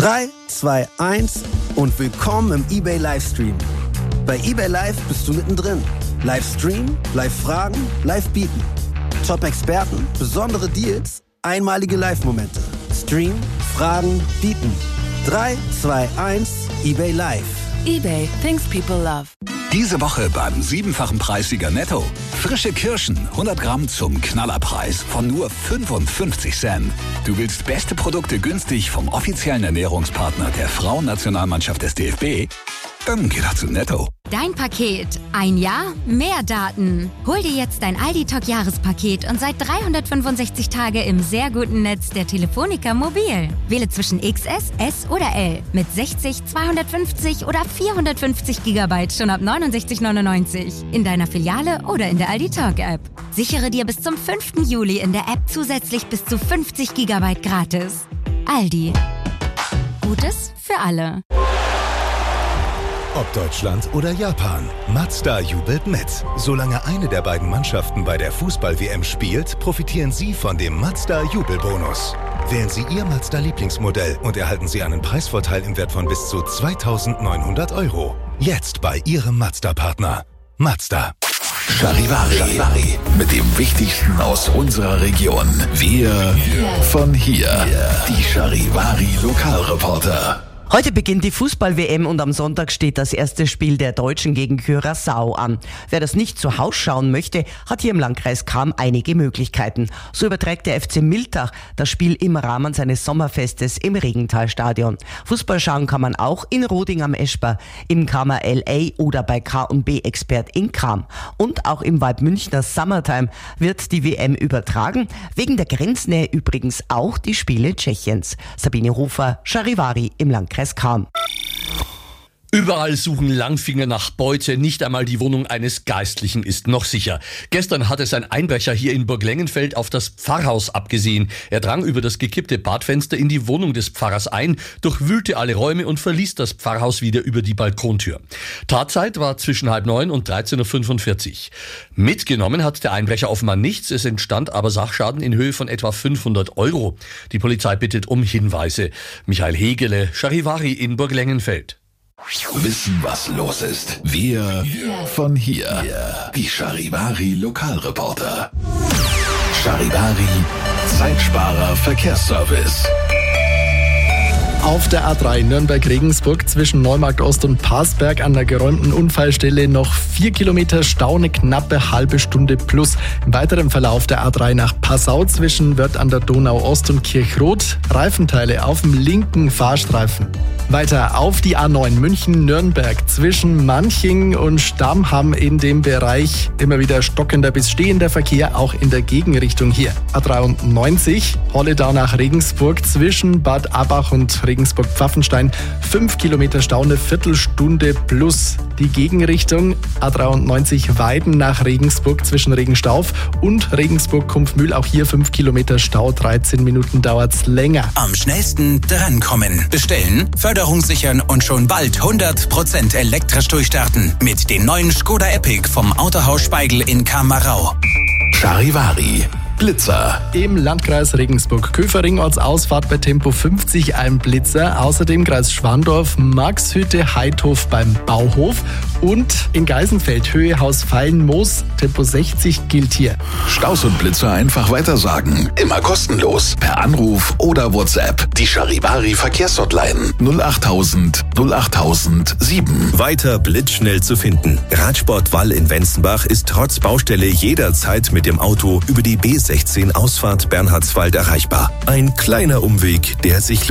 3, 2, 1 und willkommen im eBay Livestream. Bei eBay Live bist du mittendrin. Live streamen, live fragen, live bieten. Top-Experten, besondere Deals, einmalige Live-Momente. Stream, fragen, bieten. 3, 2, 1, eBay Live. eBay, things people love. Diese Woche beim 7-fachen Preissieger Netto. Frische Kirschen, 100 Gramm zum Knallerpreis von nur 55 Cent. Du willst beste Produkte günstig vom offiziellen Ernährungspartner der Frauennationalmannschaft des DFB? Dann geh doch zu Netto. Dein Paket. Ein Jahr, mehr Daten. Hol dir jetzt dein Aldi Talk Jahrespaket und seit 365 Tage im sehr guten Netz der Telefonica Mobil. Wähle zwischen XS, S oder L mit 60, 250 oder 450 GB schon ab 69,99 in deiner Filiale oder in der Aldi Talk App. Sichere dir bis zum 5. Juli in der App zusätzlich bis zu 50 GB gratis. Aldi. Gutes für alle. Ob Deutschland oder Japan, Mazda jubelt mit. Solange eine der beiden Mannschaften bei der Fußball-WM spielt, profitieren Sie von dem Mazda-Jubelbonus. Wählen Sie Ihr Mazda-Lieblingsmodell und erhalten Sie einen Preisvorteil im Wert von bis zu 2.900 €. Jetzt bei Ihrem Mazda-Partner. Mazda. Charivari. Mit dem Wichtigsten aus unserer Region. Wir von hier. Die Charivari Lokalreporter. Heute beginnt die Fußball-WM und am Sonntag steht das erste Spiel der Deutschen gegen Curaçao an. Wer das nicht zu Hause schauen möchte, hat hier im Landkreis Cham einige Möglichkeiten. So überträgt der FC Miltach das Spiel im Rahmen seines Sommerfestes im Regentalstadion. Fußball schauen kann man auch in Roding am Eschber, im Kammer LA oder bei K&B Expert in Cham. Und auch im Waldmünchner Summertime wird die WM übertragen. Wegen der Grenznähe übrigens auch die Spiele Tschechiens. Sabine Hofer, Charivari im Landkreis Cham. Überall suchen Langfinger nach Beute, nicht einmal die Wohnung eines Geistlichen ist noch sicher. Gestern hat es ein Einbrecher hier in Burglengenfeld auf das Pfarrhaus abgesehen. Er drang über das gekippte Badfenster in die Wohnung des Pfarrers ein, durchwühlte alle Räume und verließ das Pfarrhaus wieder über die Balkontür. Tatzeit war zwischen 8:30 und 13:45 Uhr. Mitgenommen hat der Einbrecher offenbar nichts, es entstand aber Sachschaden in Höhe von etwa 500 €. Die Polizei bittet um Hinweise. Michael Hegele, Charivari in Burglengenfeld. Wissen, was los ist. Wir von hier. Die Charivari Lokalreporter. Charivari Zeitsparer Verkehrsservice. Auf der A3 Nürnberg-Regensburg zwischen Neumarkt Ost und Parsberg an der geräumten Unfallstelle noch 4 Kilometer Stau, eine knappe halbe Stunde plus. Im weiteren Verlauf der A3 nach Passau zwischen Wörth an der Donau Ost und Kirchroth Reifenteile auf dem linken Fahrstreifen. Weiter auf die A9 München-Nürnberg zwischen Manching und Stammham in dem Bereich immer wieder stockender bis stehender Verkehr, auch in der Gegenrichtung hier. A93 Holledau nach Regensburg zwischen Bad Abach und Regensburg-Pfaffenstein 5 Kilometer Stau, eine Viertelstunde plus. Die Gegenrichtung A93 Weiden nach Regensburg zwischen Regenstauf und Regensburg-Kumpfmühl, auch hier 5 Kilometer Stau, 13 Minuten dauert's länger. Am schnellsten drankommen. Bestellen, Förderung sichern und schon bald 100% elektrisch durchstarten mit den neuen Skoda Epic vom Autohaus Speigl in Kamerau. Charivari Blitzer. Im Landkreis Regensburg-Köfering Ortsausfahrt bei Tempo 50 ein Blitzer. Außerdem Kreis Schwandorf, Maxhütte, Heidhof beim Bauhof und in Geisenfeld, Höhe Haus Fallenmoos, Tempo 60 gilt hier. Staus und Blitzer einfach weitersagen. Immer kostenlos. Per Anruf oder WhatsApp. Die Charivari Verkehrshotline 08000 08007. Weiter blitzschnell zu finden. Radsport Wall in Wenzenbach ist trotz Baustelle jederzeit mit dem Auto über die B16 Ausfahrt Bernhardswald erreichbar. Ein kleiner Umweg, der sich